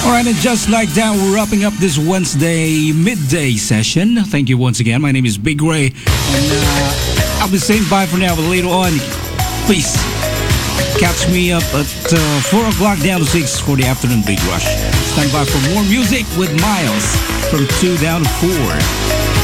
Alright, and just like that, we're wrapping up this Wednesday midday session. Thank you once again. My name is Big Ray, and I'll be saying bye for now, but later on, please catch me up at 4 o'clock down to 6 for the afternoon Big Rush. Stand by for more music with Miles from 2 down to 4.